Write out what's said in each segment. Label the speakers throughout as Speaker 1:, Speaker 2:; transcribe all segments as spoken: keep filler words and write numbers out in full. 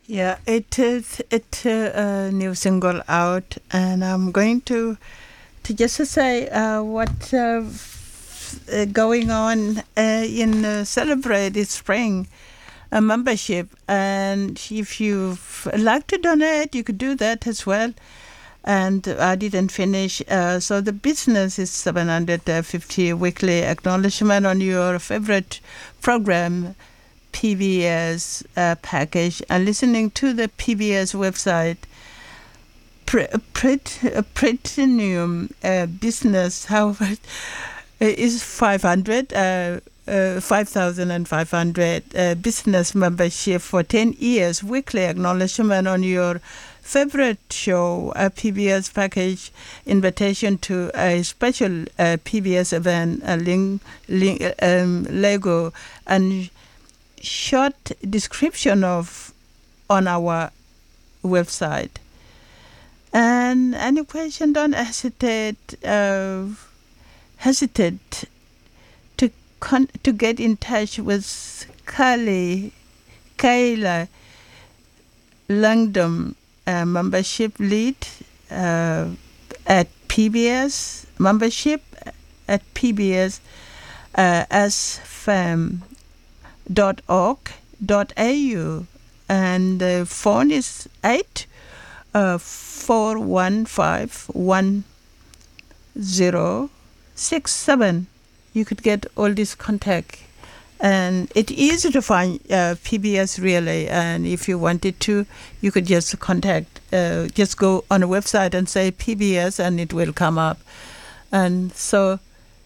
Speaker 1: Yeah, it is it uh, a new single out, and I'm going to to just to say uh, what uh, f- uh, going on uh, in uh, celebrate this spring a membership, and if you like to donate, you could do that as well. And I didn't finish. Uh, so the business is seven hundred fifty weekly acknowledgement on your favorite program, P B S uh, package, and listening to the P B S website. Pre- pret- uh, Platinum uh, business, however, is five hundred. Uh, uh, five thousand five hundred uh, business membership for ten years, weekly acknowledgement on your favorite show, a P B S package, invitation to a special uh, P B S event, a link, link um, Lego, and short description of on our website. And any question, don't hesitate uh, hesitate to con- to get in touch with Kali Kayla Langdon, uh, membership lead uh, at P B S, membership at P B S uh, as fam dot org dot a u, and the phone is eight uh, four one five one zero six seven. You could get all this contact, and it's easy to find uh, P B S really. And if you wanted to, you could just contact, uh, just go on a website and say P B S, and it will come up. And so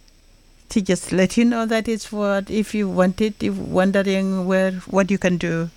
Speaker 1: to just let you know that it's what if you wanted, if wondering where what you can do.